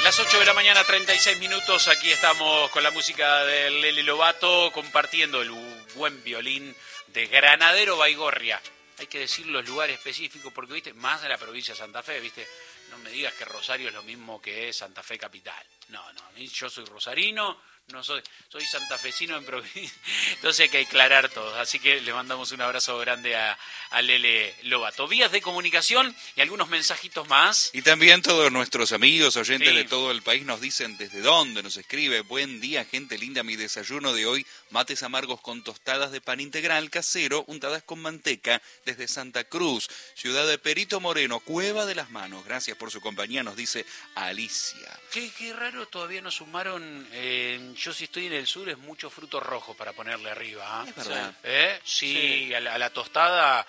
Las 8 de la mañana, 36 minutos, aquí estamos con la música de Lele Lovato, compartiendo el buen violín de Granadero Baigorria. Hay que decir los lugares específicos porque, viste, más de la provincia de Santa Fe, viste, no me digas que Rosario es lo mismo que es Santa Fe capital. No, yo soy rosarino, no soy santafesino en provincia, entonces hay que aclarar todo. Así que le mandamos un abrazo grande a Lele Lovato. Vías de comunicación y algunos mensajitos más. Y también todos nuestros amigos, oyentes Sí. de todo el país nos dicen desde dónde nos escribe. Buen día, gente linda, mi desayuno de hoy, mates amargos con tostadas de pan integral casero, untadas con manteca, desde Santa Cruz, ciudad de Perito Moreno, Cueva de las Manos. Gracias por su compañía, nos dice Alicia. Qué raro, todavía nos sumaron. Yo si estoy en el sur es mucho fruto rojo para ponerle arriba. Es verdad. Sí. A la tostada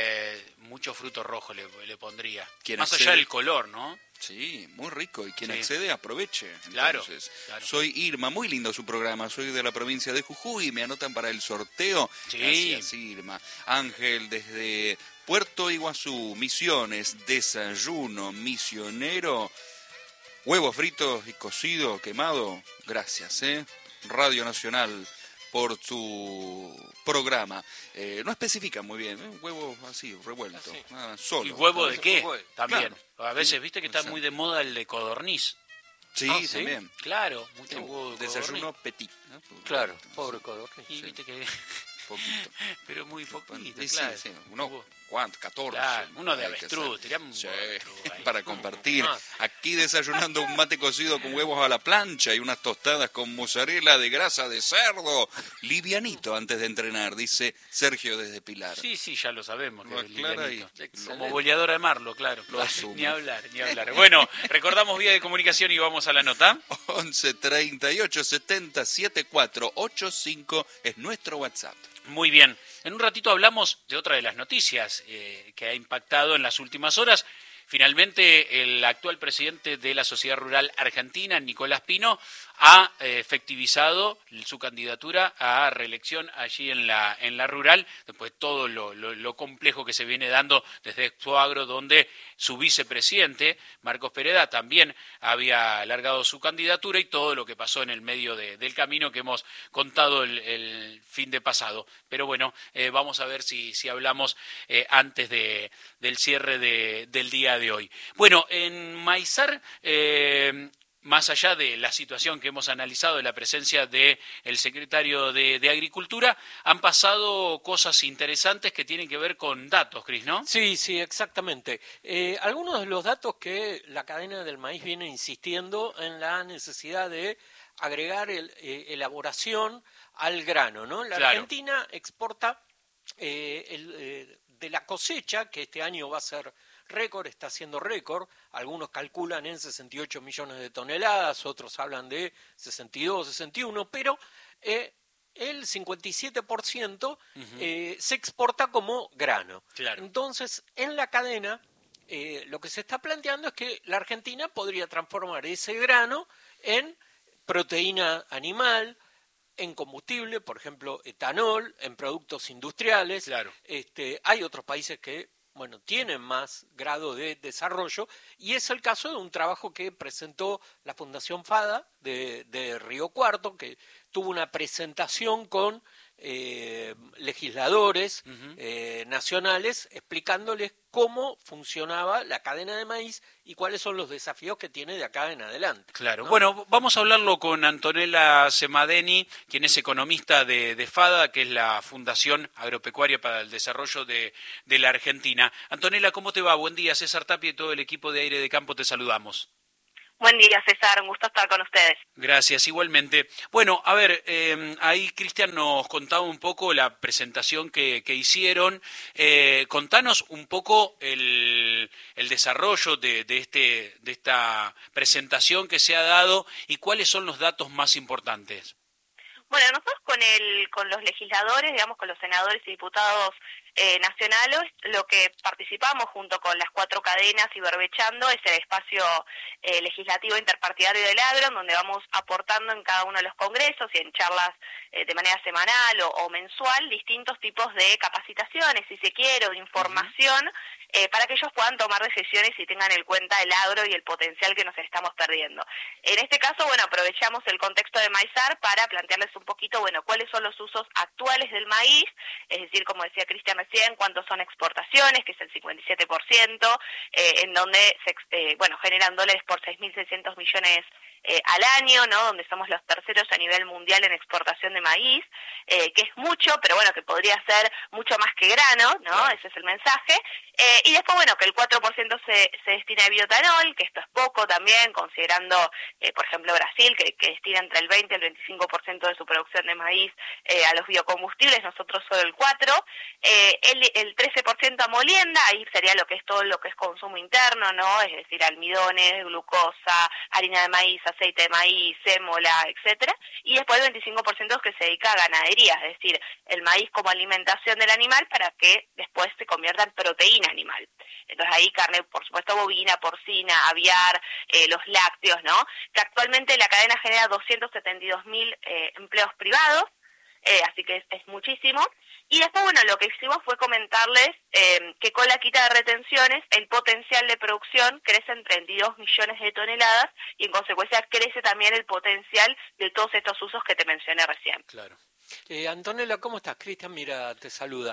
mucho fruto rojo le pondría. ¿Quién Más accede? allá del color, ¿no? Sí, muy rico. Y quien Sí. accede, aproveche. Claro, Entonces, claro. Soy Irma, muy lindo su programa. Soy de la provincia de Jujuy. Me anotan para el sorteo. Sí. Gracias, Irma. Ángel, desde Puerto Iguazú, Misiones, desayuno misionero. Huevos fritos y cocido, quemado. Gracias, Radio Nacional, por tu programa. No especifica muy bien, huevos así, revueltos, solo. ¿Y huevo de qué? También. Claro. A veces, viste que está muy de moda el de codorniz. Sí, Ah, ¿sí? también. Claro, mucho huevo de Desayuno codorniz. petit, ¿no? Claro, pobre codorniz. Y viste que... Poquito. Pero muy poquito, Sí, claro. sí, ¿cuánto? 14. Claro, uno de hay que avestruz, hacer. tiramos Sí, otro ahí. para compartir. Ah. Aquí desayunando un mate cocido con huevos a la plancha y unas tostadas con mozzarella de grasa de cerdo. Livianito antes de entrenar, dice Sergio desde Pilar. Sí, ya lo sabemos. Lo que es aclara livianito. y- Como boleadora de Marlo, claro. Lo asumo. Ni hablar. Bueno, recordamos vía de comunicación y vamos a la nota. 11 38 70 74 85 es nuestro WhatsApp. Muy bien. En un ratito hablamos de otra de las noticias que ha impactado en las últimas horas. Finalmente, el actual presidente de la Sociedad Rural Argentina, Nicolás Pino, ha efectivizado su candidatura a reelección allí en la rural, después de todo lo complejo que se viene dando desde Expoagro, donde su vicepresidente, Marcos Pereda, también había alargado su candidatura y todo lo que pasó en el medio del camino que hemos contado el fin de pasado. Pero bueno, vamos a ver si hablamos antes del cierre del día de hoy. Bueno, en Maizar, más allá de la situación que hemos analizado de la presencia del secretario de Agricultura, han pasado cosas interesantes que tienen que ver con datos, Cris, ¿no? Sí, exactamente. Algunos de los datos que la cadena del maíz viene insistiendo en la necesidad de agregar elaboración al grano, ¿no? La Claro. Argentina exporta de la cosecha, que este año va a ser récord, está siendo récord, algunos calculan en 68 millones de toneladas, otros hablan de 62, 61, pero el 57% se exporta como grano. Claro. Entonces, en la cadena, lo que se está planteando es que la Argentina podría transformar ese grano en proteína animal, en combustible, por ejemplo, etanol, en productos industriales. Claro. Hay otros países que tienen más grado de desarrollo, y es el caso de un trabajo que presentó la Fundación FADA de Río Cuarto, que tuvo una presentación con legisladores nacionales explicándoles cómo funcionaba la cadena de maíz y cuáles son los desafíos que tiene de acá en adelante. Claro. ¿no? Bueno, vamos a hablarlo con Antonella Semadeni, quien es economista de FADA, que es la Fundación Agropecuaria para el Desarrollo de la Argentina. Antonella, ¿cómo te va? Buen día. César Tapia y todo el equipo de Aire de Campo te saludamos. Buen día, César. Un gusto estar con ustedes. Gracias, igualmente. Bueno, a ver, ahí Cristian nos contaba un poco la presentación que hicieron. Contanos un poco el desarrollo de esta presentación que se ha dado y cuáles son los datos más importantes. Bueno, nosotros con los legisladores, digamos, con los senadores y diputados nacional, lo que participamos junto con las 4 cadenas y Berbechando es el espacio legislativo interpartidario del agro, en donde vamos aportando en cada uno de los congresos y en charlas de manera semanal o mensual distintos tipos de capacitaciones, si se quiere, o de información, para que ellos puedan tomar decisiones y tengan en cuenta el agro y el potencial que nos estamos perdiendo. En este caso, bueno, aprovechamos el contexto de Maizar para plantearles un poquito, bueno, cuáles son los usos actuales del maíz, es decir, como decía Cristian recién, cuántos son exportaciones, que es el 57%, en donde generan dólares por 6.600 millones al año, ¿no? Donde somos los terceros a nivel mundial en exportación de maíz, que es mucho, pero bueno, que podría ser mucho más que grano, ¿no? Claro. Ese es el mensaje. Y después, bueno, que el 4% se destina a bioetanol, que esto es poco también, considerando, por ejemplo, Brasil, que destina entre el 20 y el 25% de su producción de maíz a los biocombustibles, nosotros solo el 4%. El 13% a molienda, ahí sería lo que es todo lo que es consumo interno, ¿no? Es decir, almidones, glucosa, harina de maíz, aceite de maíz, sémola, etcétera. Y después el 25% que se dedica a ganadería, es decir, el maíz como alimentación del animal para que después se convierta en proteína animal. Entonces ahí carne, por supuesto, bovina, porcina, aviar, los lácteos, ¿no? Que actualmente la cadena genera 272.000 empleos privados, así que es muchísimo. Y después, bueno, lo que hicimos fue comentarles que con la quita de retenciones el potencial de producción crece en 32 millones de toneladas y en consecuencia crece también el potencial de todos estos usos que te mencioné recién. Claro. Antonella, ¿cómo estás? Cristian, mira, te saluda.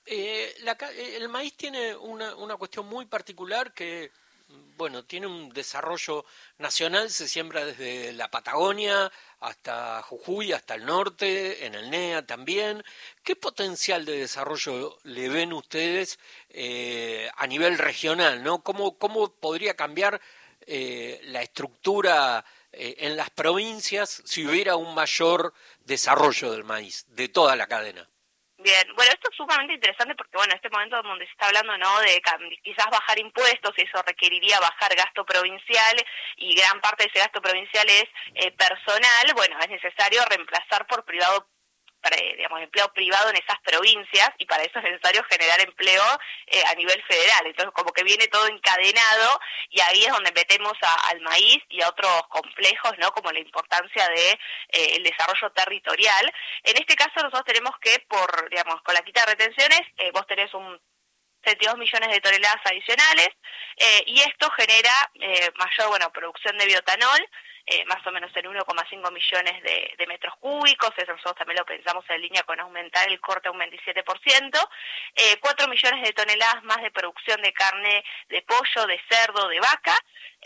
El maíz tiene una cuestión muy particular que, bueno, tiene un desarrollo nacional, se siembra desde la Patagonia hasta Jujuy, hasta el norte, en el NEA también. ¿Qué potencial de desarrollo le ven ustedes a nivel regional, ¿no? ¿Cómo podría cambiar la estructura en las provincias si hubiera un mayor desarrollo del maíz, de toda la cadena? Bien, bueno, esto es sumamente interesante porque, bueno, en este momento donde se está hablando, ¿no?, de quizás bajar impuestos, y eso requeriría bajar gasto provincial, y gran parte de ese gasto provincial es personal, bueno, es necesario reemplazar por empleo privado en esas provincias, y para eso es necesario generar empleo a nivel federal. Entonces, como que viene todo encadenado, y ahí es donde metemos al maíz y a otros complejos, ¿no?, como la importancia de el desarrollo territorial. En este caso, nosotros tenemos que, con la quita de retenciones, vos tenés un 32 millones de toneladas adicionales, y esto genera mayor, producción de bioetanol, más o menos en 1,5 millones de metros cúbicos. Eso nosotros también lo pensamos en línea con aumentar el corte a un 27%, 4 millones de toneladas más de producción de carne de pollo, de cerdo, de vaca,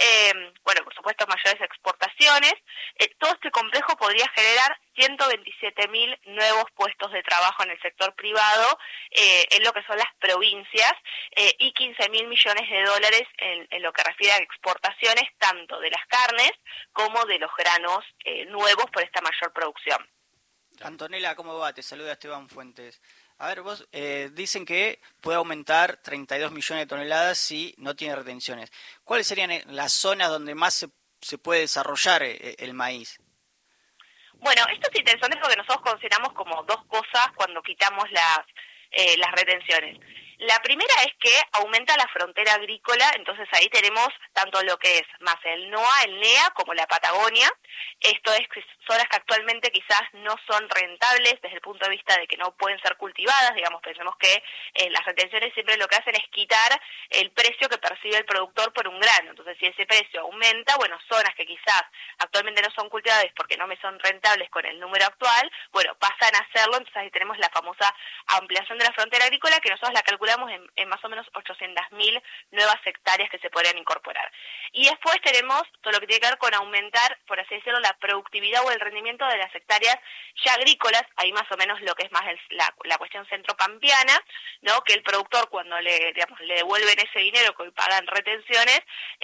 por supuesto mayores exportaciones. Todo este complejo podría generar 127.000 nuevos puestos de trabajo en el sector privado, en lo que son las provincias, y 15.000 millones de dólares en lo que refiere a exportaciones, tanto de las carnes como de los granos nuevos por esta mayor producción. Antonella, ¿cómo va? Te saluda Esteban Fuentes. A ver, vos dicen que puede aumentar 32 millones de toneladas si no tiene retenciones. ¿Cuáles serían las zonas donde más se puede desarrollar el maíz? Bueno, esto es interesante porque nosotros consideramos como dos cosas cuando quitamos las retenciones. La primera es que aumenta la frontera agrícola, entonces ahí tenemos tanto lo que es más el NOA, el NEA, como la Patagonia. Esto es zonas que actualmente quizás no son rentables desde el punto de vista de que no pueden ser cultivadas. Digamos, pensemos que las retenciones siempre lo que hacen es quitar el precio que percibe el productor por un grano. Entonces, si ese precio aumenta, zonas que quizás actualmente no son cultivadas porque no me son rentables con el número actual, pasan a hacerlo. Entonces ahí tenemos la famosa ampliación de la frontera agrícola, que nosotros la calculamos en más o menos 800.000 nuevas hectáreas que se podrían incorporar. Y después tenemos todo lo que tiene que ver con aumentar, por así decirlo, la productividad o el rendimiento de las hectáreas ya agrícolas. Ahí más o menos lo que es más la cuestión centropampeana, ¿no?, que el productor, cuando le devuelven ese dinero que hoy pagan retenciones,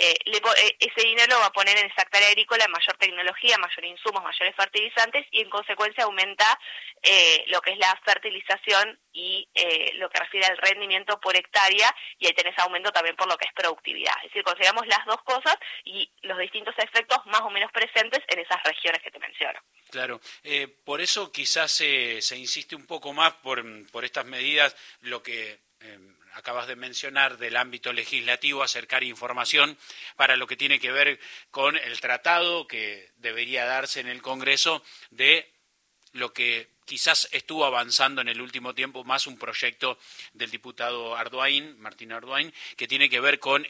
ese dinero lo va a poner en esa hectárea agrícola mayor tecnología, mayor insumos, mayores fertilizantes, y en consecuencia aumenta lo que es la fertilización y lo que refiere al rendimiento por hectárea, y ahí tenés aumento también por lo que es productividad. Es decir, consideramos las dos cosas y los distintos efectos más o menos presentes en esas regiones que te menciono. Claro, por eso quizás se insiste un poco más por estas medidas, lo que acabas de mencionar del ámbito legislativo, acercar información para lo que tiene que ver con el tratado que debería darse en el Congreso de lo que quizás estuvo avanzando en el último tiempo, más un proyecto del diputado Martín Arduin, que tiene que ver con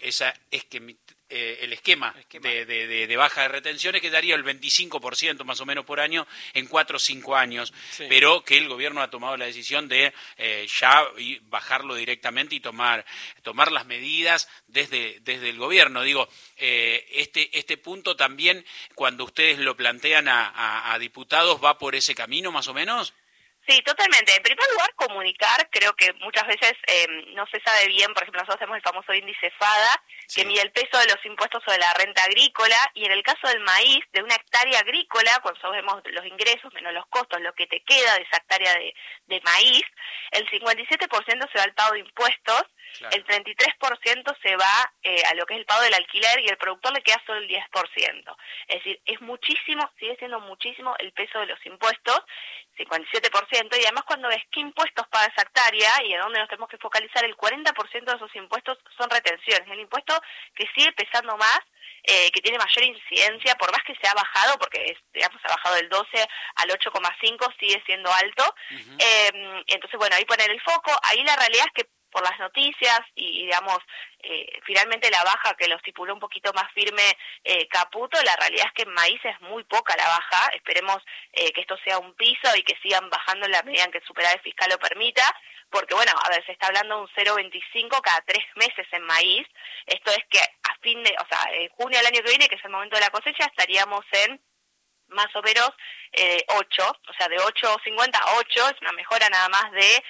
el esquema de baja de retenciones, que daría el 25% más o menos por año en 4 o 5 años, sí. Pero que el gobierno ha tomado la decisión de ya bajarlo directamente y tomar las medidas desde el gobierno. Digo, este punto también, cuando ustedes lo plantean a diputados, ¿va por ese camino más o menos? Sí, totalmente. En primer lugar, comunicar, creo que muchas veces no se sabe bien, por ejemplo, nosotros hacemos el famoso índice FADA, sí, que mide el peso de los impuestos sobre la renta agrícola, y en el caso del maíz, de una hectárea agrícola, cuando vemos los ingresos menos los costos, lo que te queda de esa hectárea de maíz, el 57% se va al pago de impuestos, claro, el 33% se va a lo que es el pago del alquiler, y el productor le queda solo el 10%. Es decir, es muchísimo, sigue siendo muchísimo el peso de los impuestos, 57%, y además cuando ves qué impuestos paga esa hectárea y a dónde nos tenemos que focalizar, el 40% de esos impuestos son retenciones, el impuesto que sigue pesando más, que tiene mayor incidencia, por más que se ha bajado, porque ha bajado del 12 al 8,5, sigue siendo alto. Uh-huh. Entonces, bueno, ahí poner el foco. Ahí la realidad es que por las noticias y digamos, finalmente la baja que lo estipuló un poquito más firme Caputo, la realidad es que en maíz es muy poca la baja. Esperemos que esto sea un piso y que sigan bajando en la medida en que el superávit fiscal lo permita, porque bueno, a ver, se está hablando de un 0,25 cada 3 meses en maíz. Esto es que en junio del año que viene, que es el momento de la cosecha, estaríamos en más o menos 8, o sea, de 8.50 a 8, es una mejora nada más de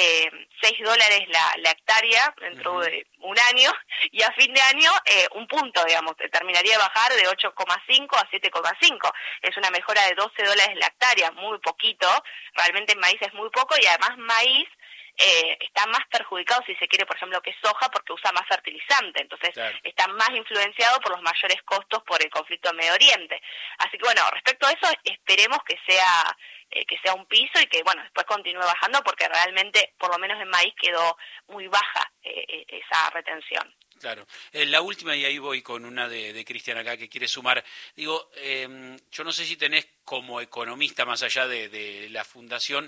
$6 la hectárea dentro, uh-huh, de un año, y a fin de año un punto, digamos, terminaría de bajar de 8,5 a 7,5, es una mejora de $12 la hectárea, muy poquito, realmente en maíz es muy poco, y además maíz está más perjudicado, si se quiere, por ejemplo, que soja, porque usa más fertilizante, entonces claro, está más influenciado por los mayores costos por el conflicto en Medio Oriente. Así que bueno, respecto a eso, esperemos que sea un piso y que bueno, después continúe bajando, porque realmente, por lo menos en maíz, quedó muy baja esa retención. Claro. La última, y ahí voy con una de Cristian acá que quiere sumar. Digo, yo no sé si tenés como economista, más allá de la fundación,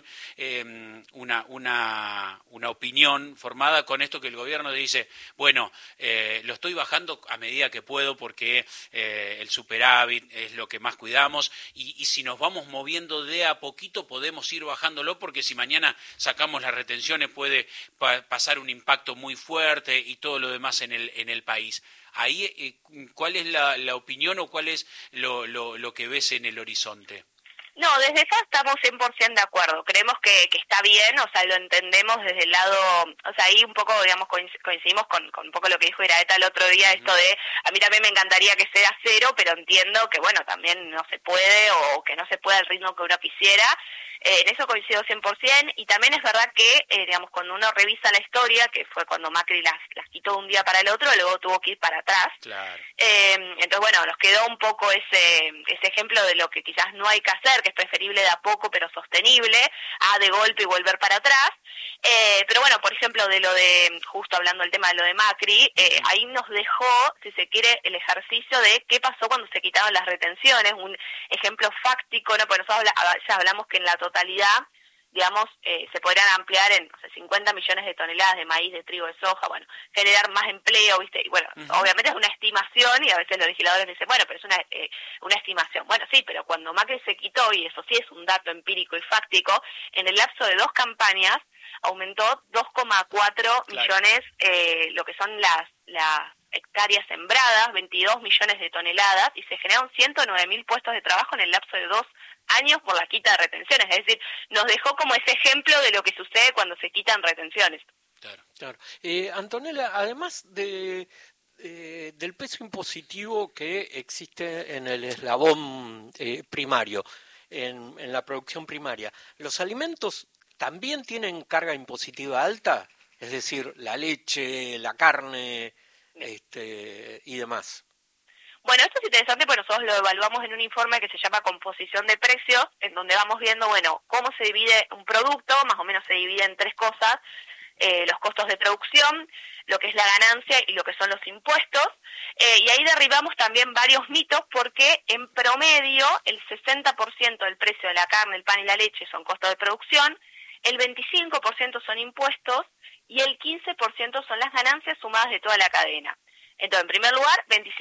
una opinión formada con esto que el gobierno dice, bueno, lo estoy bajando a medida que puedo porque el superávit es lo que más cuidamos, y si nos vamos moviendo de a poquito podemos ir bajándolo, porque si mañana sacamos las retenciones puede pasar un impacto muy fuerte y todo lo demás en el país. Ahí, ¿cuál es la opinión o cuál es lo que ves en el horizonte? No, desde ya estamos 100% de acuerdo. Creemos que está bien, o sea, lo entendemos desde el lado, o sea, ahí un poco, digamos, coincidimos con un poco lo que dijo Iraeta el otro día, uh-huh, esto de, a mí también me encantaría que sea 0, pero entiendo que, bueno, también no se puede, o que no se puede al ritmo que uno quisiera. En eso coincido 100%, y también es verdad que, digamos, cuando uno revisa la historia, que fue cuando Macri las quitó de un día para el otro, luego tuvo que ir para atrás. Claro. Entonces, bueno, nos quedó un poco ese ejemplo de lo que quizás no hay que hacer, que es preferible de a poco pero sostenible, a de golpe y volver para atrás. Pero bueno, por ejemplo, justo hablando del tema de lo de Macri, ahí nos dejó, si se quiere, el ejercicio de qué pasó cuando se quitaron las retenciones, un ejemplo fáctico, ¿no? Porque nosotros ya hablamos que en la totalidad, digamos, se podrían ampliar en 50 millones de toneladas de maíz, de trigo, de soja, bueno, generar más empleo, ¿viste? Y bueno, uh-huh, obviamente es una estimación, y a veces los legisladores dicen, bueno, pero es una estimación. Bueno, sí, pero cuando Macri se quitó, y eso sí es un dato empírico y fáctico, en el lapso de 2 campañas aumentó 2,4 millones lo que son las hectáreas sembradas, 22 millones de toneladas, y se generaron 109.000 puestos de trabajo en el lapso de 2 años por la quita de retenciones. Es decir, nos dejó como ese ejemplo de lo que sucede cuando se quitan retenciones. Claro. Antonella, además del peso impositivo que existe en el eslabón primario, en la producción primaria, ¿los alimentos también tienen carga impositiva alta? Es decir, la leche, la carne, y demás. Bueno, esto si te interesante porque nosotros lo evaluamos en un informe que se llama composición de precios, en donde vamos viendo, bueno, cómo se divide un producto, más o menos se divide en 3 cosas, los costos de producción, lo que es la ganancia y lo que son los impuestos, y ahí derribamos también varios mitos porque en promedio el 60% del precio de la carne, el pan y la leche son costos de producción, el 25% son impuestos y el 15% son las ganancias sumadas de toda la cadena. Entonces, en primer lugar,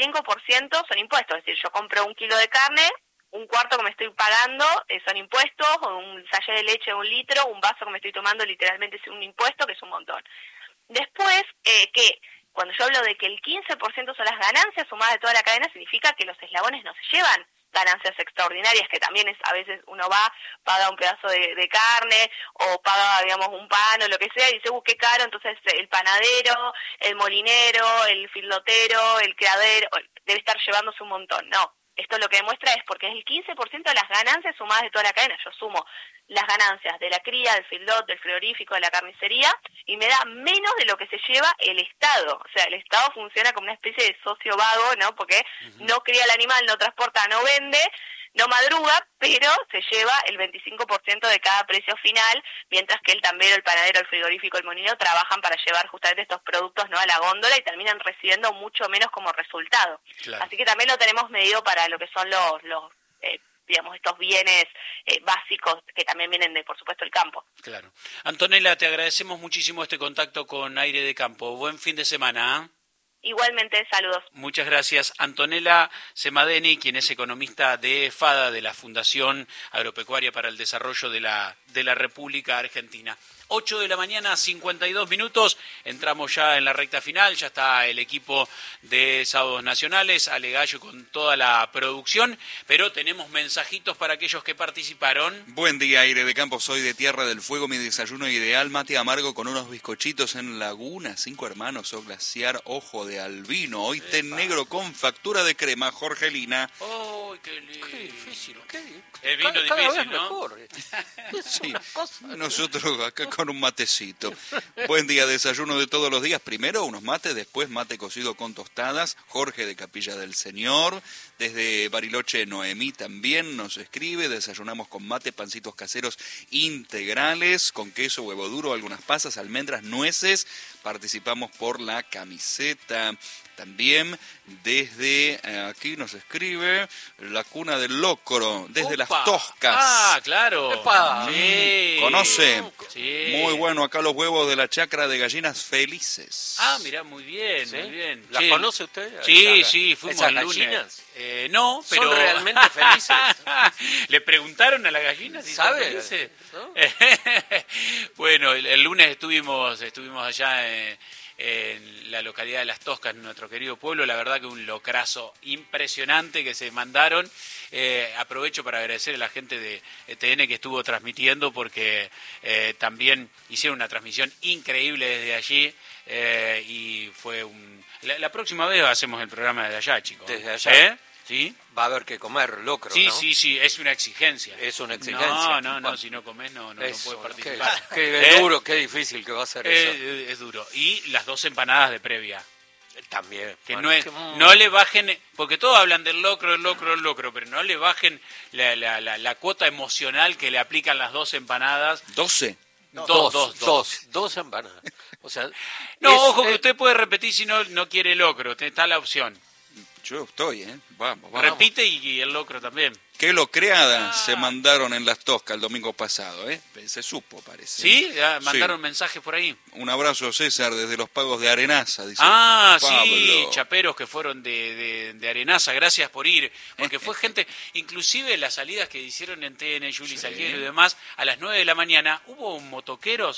25% son impuestos, es decir, yo compro 1 kilo de carne, un cuarto que me estoy pagando son impuestos, o un sachet de leche de 1 litro, un vaso que me estoy tomando literalmente es un impuesto, que es un montón. Después, que cuando yo hablo de que el 15% son las ganancias sumadas de toda la cadena, significa que los eslabones no se llevan ganancias extraordinarias, que también es, a veces uno va, paga un pedazo de carne, o paga, digamos, un pan o lo que sea, y dice, qué caro, entonces el panadero, el molinero, el filotero, el criadero, debe estar llevándose un montón. No, esto lo que demuestra es porque es el 15% de las ganancias sumadas de toda la cadena. Yo sumo las ganancias de la cría, del feedlot, del frigorífico, de la carnicería, y me da menos de lo que se lleva el Estado. O sea, el Estado funciona como una especie de socio vago, ¿no? Porque no cría el animal, no transporta, no vende, no madruga, pero se lleva el 25% de cada precio final, mientras que el tambero, el panadero, el frigorífico, el molinero trabajan para llevar justamente estos productos, ¿no?, a la góndola y terminan recibiendo mucho menos como resultado. Claro. Así que también lo tenemos medido para lo que son los digamos, estos bienes básicos que también vienen de, por supuesto, el campo. Claro. Antonella, te agradecemos muchísimo este contacto con Aire de Campo. Buen fin de semana. Igualmente, saludos. Muchas gracias. Antonella Semadeni, quien es economista de FADA, de la Fundación Agropecuaria para el Desarrollo de la República Argentina. 8 de la mañana, 52 minutos, entramos ya en la recta final, ya está el equipo de Sábados Nacionales, Ale Gallo con toda la producción, pero tenemos mensajitos para aquellos que participaron. Buen día, Aire de Campo, soy de Tierra del Fuego, mi desayuno ideal, mate amargo con unos bizcochitos en Laguna, 5 hermanos o glaciar, ojo de albino, hoy té negro con factura de crema, Jorgelina. ¡Oh, qué lindo! Qué difícil, el vino cada difícil, vez ¿no? Mejor. Sí, nosotros acá con un matecito. Buen día, desayuno de todos los días. Primero unos mates, después mate cocido con tostadas. Jorge de Capilla del Señor. Desde Bariloche, Noemí también nos escribe. Desayunamos con mate, pancitos caseros integrales, con queso, huevo duro, algunas pasas, almendras, nueces. Participamos por la camiseta. También desde aquí nos escribe la cuna del locro, desde Las Toscas. Ah, claro. Sí. ¿Conoce? Sí. Muy bueno, acá los huevos de la chacra de gallinas felices. Ah, mirá, muy bien, ¿Sí? muy bien. ¿La Sí. conoce usted? Sí, fuimos el lunes. Gallinas? No, pero... ¿Son realmente felices? ¿Le preguntaron a la gallina si son ¿Sabe? felices? ¿No? Bueno, el lunes estuvimos allá en la localidad de Las Toscas, en nuestro querido pueblo. La verdad que un locrazo impresionante que se mandaron. Aprovecho para agradecer a la gente de ETN que estuvo transmitiendo, porque también hicieron una transmisión increíble desde allí, y fue la próxima vez hacemos el programa desde allá, chicos. Desde allá. ¿Sí? Va a haber que comer locro, Sí, ¿no? sí, es una exigencia. Es una exigencia. No, si no comes no puedes Qué participar. duro, qué difícil que va a ser eso. Es duro. Y las 2 empanadas de previa. También. Que Bueno, no le bajen, porque todos hablan del locro, pero no le bajen la cuota emocional que le aplican las 2 empanadas. 12. Dos empanadas. O sea, Ojo que usted puede repetir si no quiere locro, está la opción. Yo estoy, Vamos. Repite y el locro también. Qué locreada se mandaron en Las Toscas el domingo pasado, Se supo, parece. ¿Sí? ¿Mandaron mensajes por ahí? Un abrazo, César, desde los Pagos de Arenaza, dice Sí, Pablo. chaperos que fueron de Arenaza, gracias por ir, porque fue gente, inclusive las salidas que hicieron en TN, Juli Salguero y demás, a las 9 de la mañana, hubo motoqueros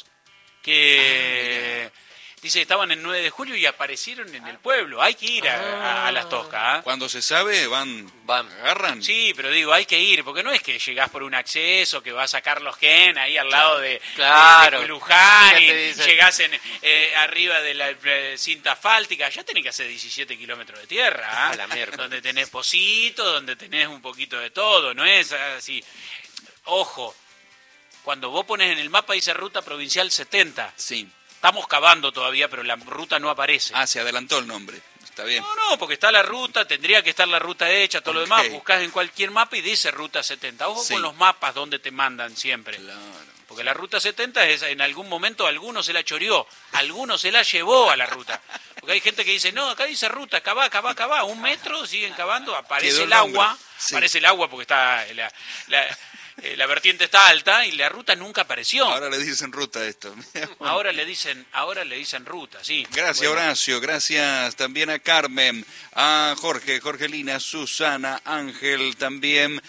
que... Dice que estaban en 9 de julio y aparecieron en el pueblo. Hay que ir a Las Toscas. Cuando se sabe, van, agarran. Sí, pero digo, hay que ir, porque no es que llegás por un acceso, que vas a Carlos Gen, ahí al lado de Luján, y llegás arriba de la cinta asfáltica. Ya tenés que hacer 17 kilómetros de tierra, donde tenés pocito, donde tenés un poquito de todo, no es así. Ojo, cuando vos pones en el mapa dice Ruta Provincial 70. Sí. Estamos cavando todavía, pero la ruta no aparece. Se adelantó el nombre. está bien. No, porque está la ruta, tendría que estar la ruta hecha, todo lo Ok. demás. Buscás en cualquier mapa y dice ruta 70. Ojo Sí. con los mapas donde te mandan siempre. Claro. Porque la ruta 70 es, en algún momento alguno se la choreó, alguno se la llevó a la ruta. Porque hay gente que dice, no, acá dice ruta, acá va, 1 metro, siguen cavando, Quedó aparece el el agua, nombre. Sí. aparece el agua porque está la vertiente está alta y la ruta nunca apareció. Ahora le dicen ruta a esto. Ahora le dicen ruta, sí. Gracias, Bueno. Horacio. Gracias también a Carmen, a Jorge, Jorgelina, Susana, Ángel, también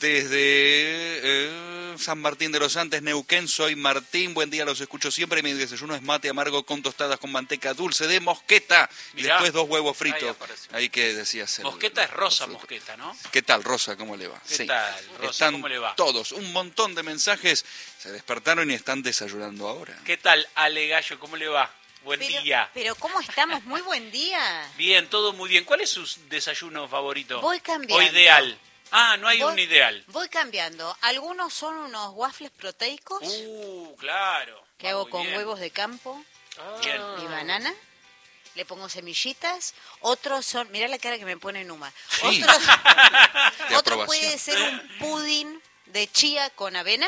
desde San Martín de los Andes, Neuquén. Soy Martín. Buen día, los escucho siempre. Mi desayuno es mate amargo con tostadas con manteca dulce de mosqueta. Y Mirá. después 2 huevos Ahí fritos. apareció. Ahí que decías. Mosqueta es rosa mosqueta, ¿no? ¿Qué tal, Rosa? ¿Cómo le va? ¿Qué tal, Rosa? Están ¿Cómo le va? todos, un montón de mensajes. Se despertaron y están desayunando ahora. ¿Qué tal, Ale Gallo? ¿Cómo le va? Buen día. Pero ¿cómo estamos? Muy buen día. Bien, todo muy bien. ¿Cuál es su desayuno favorito? Voy cambiando. O ideal. Ah, no hay Voy- un ideal. Voy cambiando. Algunos son unos waffles proteicos Claro. que Va hago muy con bien. huevos de campo Bien. y banana. Le pongo semillitas. Otros son, mirá la cara que me pone Numa. Sí. Otros, De otro aprobación. puede ser un pudding de chía con avena,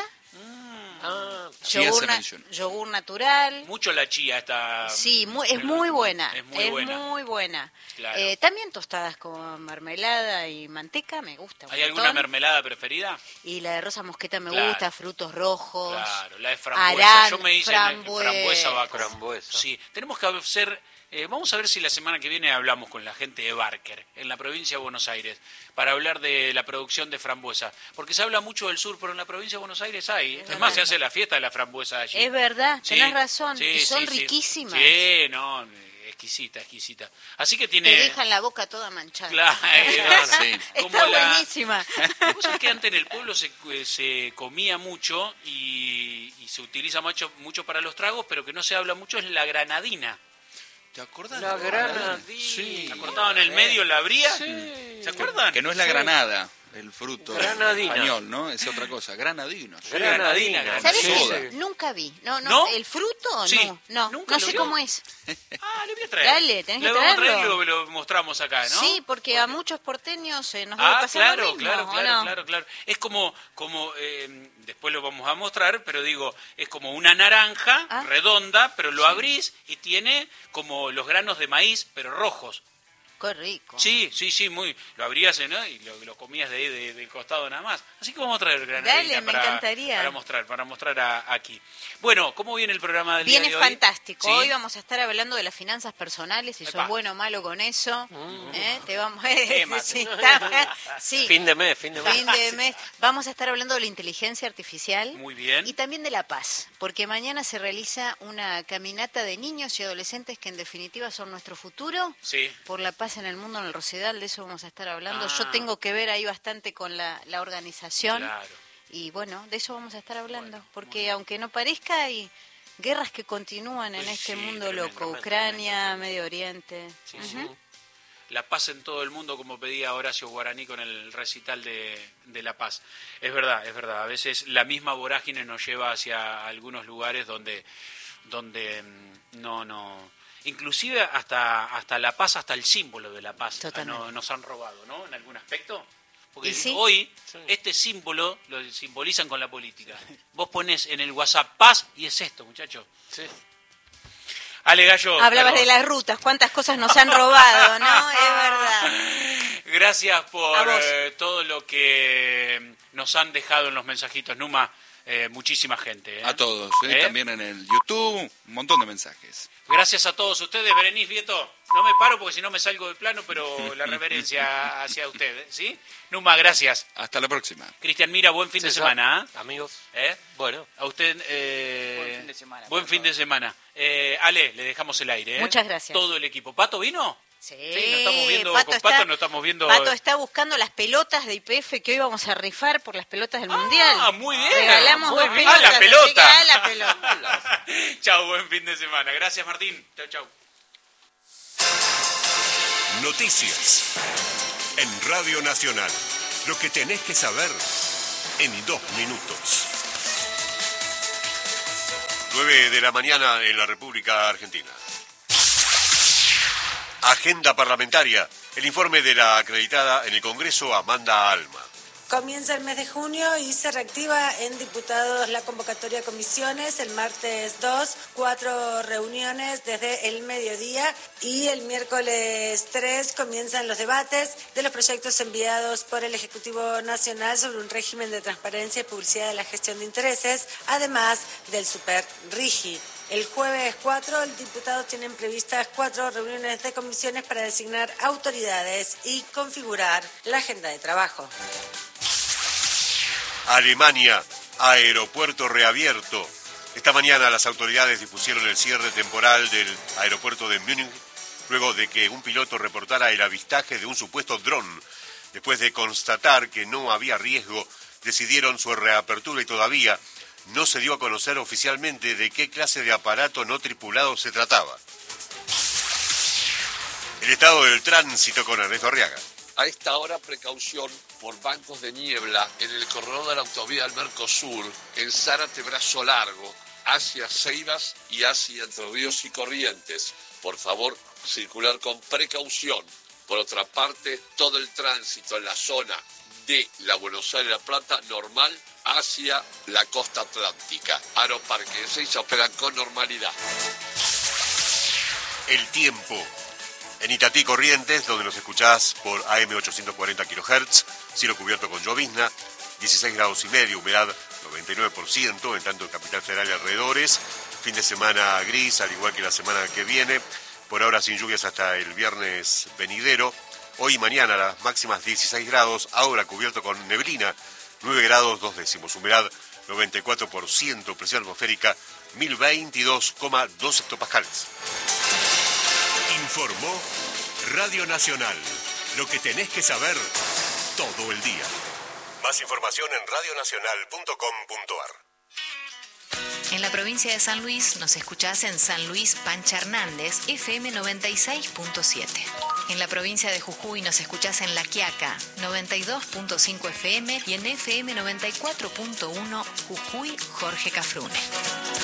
Chía yogur, se na- mencionó. yogur natural. Mucho la chía está. Sí, es muy buena. Es muy buena. muy buena. Claro. También tostadas con mermelada y manteca, me gusta. un ¿Hay alguna montón. mermelada preferida? Y la de rosa mosqueta me Claro. gusta, frutos rojos. Claro, la de frambuesa. Arán, Yo me hice frambuesa va con Frambuesa. Sí, tenemos que hacer. Vamos a ver si la semana que viene hablamos con la gente de Barker, en la provincia de Buenos Aires, para hablar de la producción de frambuesa. Porque se habla mucho del sur, pero en la provincia de Buenos Aires hay. Es más, se hace la fiesta de la frambuesa allí. Es verdad, Sí, tenés razón. sí, y son sí, sí. riquísimas. Sí, no, exquisita, exquisita. Así que Te tiene... dejan la boca toda manchada. Claro, Sí. como Está la- buenísima. Vos sabés que antes en el pueblo se comía mucho y se utiliza mucho para los tragos, pero que no se habla mucho es la granadina. ¿Te acordás? La de granadina. Sí. ¿Se cortaban en el medio, la abría? Sí. ¿Se acuerdan? Que no es la granada, el fruto Granadina. español, ¿no? Es otra cosa. Granadino. sí. Granadina. ¿Sabes Sí. qué? Nunca vi. No, ¿No? ¿El fruto? Sí. No, ¿Nunca no lo sé vio? cómo es. Ah, le voy a traer. Dale, tenés que Le vamos a traer y traerlo. lo mostramos acá, ¿no? Sí, porque a muchos porteños nos debe Ah, pasar claro, lo mismo, ¿o no? claro. Es como después lo vamos a mostrar, pero digo, es como una naranja Ah. redonda, pero lo abrís y tiene como los granos de maíz, pero rojos. Qué rico. Sí, muy. Lo abrías, ¿no? Y lo comías de ahí, del costado nada más. Así que vamos a traer granadina Dale, me encantaría. para mostrar aquí. Bueno, ¿cómo viene el programa del Viene día de hoy? fantástico. ¿Sí? Hoy vamos a estar hablando de las finanzas personales, si Epa. sos bueno o malo con eso. Te vamos Quémate. sí, está- sí. Fin de mes, fin de mes. Fin de mes. Vamos a estar hablando de la inteligencia artificial. Muy bien. Y también de la paz, porque mañana se realiza una caminata de niños y adolescentes que en definitiva son nuestro futuro. Sí. Por la paz en el mundo, en el Rosedal, de eso vamos a estar hablando. Ah. Yo tengo que ver ahí bastante con la organización. Claro. Y bueno, de eso vamos a estar hablando, Bueno, muy porque bien. aunque no parezca, hay guerras que continúan en Uy, este sí, mundo tremendo, loco, tremendo, Ucrania, tremendo. Medio Oriente. Sí, Ujú. sí. La paz en todo el mundo, como pedía Horacio Guaraní con el recital de la paz. Es verdad. A veces la misma vorágine nos lleva hacia algunos lugares donde no. Inclusive hasta la paz, hasta el símbolo de la paz Totalmente. nos han robado, ¿no? En algún aspecto. Porque Y sí. hoy este símbolo lo simbolizan con la política. Vos ponés en el WhatsApp paz y es esto, muchachos. Sí. Ale Gallo. Hablabas perdón. de las rutas, cuántas cosas nos han robado, ¿no? Es verdad. Gracias por A vos. todo lo que nos han dejado en los mensajitos, Numa. Muchísima gente. A todos, ¿Eh? también en el YouTube, un montón de mensajes. Gracias a todos ustedes. Berenice Vieto, no me paro porque si no me salgo del plano, pero la reverencia hacia ustedes, ¿sí? Numa, gracias. Hasta la próxima. Cristian Mira, buen fin de César, semana. Amigos. ¿Eh? Bueno. A usted, Buen fin de semana. Buen fin de semana. Ale, le dejamos el aire. Muchas gracias. Todo el equipo. ¿Pato vino? Sí, nos estamos viendo Pato con Pato, nos estamos viendo. Pato está buscando las pelotas de IPF que hoy vamos a rifar por las pelotas del Mundial. Ah, muy bien. Regalamos Muy dos bien. pelotas. Ah, la así que, pelota. la pelota. Chau, buen fin de semana. Gracias, Martín. Chau. Noticias. En Radio Nacional. Lo que tenés que saber en 2 minutos. 9 de la mañana en la República Argentina. Agenda parlamentaria. El informe de la acreditada en el Congreso, Amanda Alma. Comienza el mes de junio y se reactiva en diputados la convocatoria a comisiones. El martes 2, 4 reuniones desde el mediodía y el miércoles 3 comienzan los debates de los proyectos enviados por el Ejecutivo Nacional sobre un régimen de transparencia y publicidad de la gestión de intereses, además del Super RIGI. El jueves 4, los diputados tienen previstas 4 reuniones de comisiones para designar autoridades y configurar la agenda de trabajo. Alemania, aeropuerto reabierto. Esta mañana las autoridades dispusieron el cierre temporal del aeropuerto de Múnich luego de que un piloto reportara el avistaje de un supuesto dron. Después de constatar que no había riesgo, decidieron su reapertura y todavía no se dio a conocer oficialmente de qué clase de aparato no tripulado se trataba. El estado del tránsito con Ernesto Arriaga. A esta hora, precaución por bancos de niebla en el corredor de la autovía del Mercosur, en Zárate Brazo Largo, hacia Ceibas y hacia Entre Ríos y Corrientes. Por favor, circular con precaución. Por otra parte, todo el tránsito en la zona de la Buenos Aires-La Plata normal hacia la costa atlántica. Aeroparquenses operan con normalidad. El tiempo. En Itatí, Corrientes, donde nos escuchás por AM 840 kHz, cielo cubierto con llovizna, 16 grados y medio, humedad 99%, en tanto en Capital Federal y alrededores. Fin de semana gris, al igual que la semana que viene. Por ahora sin lluvias hasta el viernes venidero. Hoy y mañana las máximas 16 grados, ahora cubierto con neblina, 9 grados 2 décimos, humedad 94%, presión atmosférica 1022,2 hectopascales. Informó Radio Nacional. Lo que tenés que saber todo el día. Más información en radionacional.com.ar. En la provincia de San Luis nos escuchás en San Luis Pancha Hernández, FM 96.7. En la provincia de Jujuy nos escuchás en La Quiaca, 92.5 FM y en FM 94.1 Jujuy Jorge Cafrune.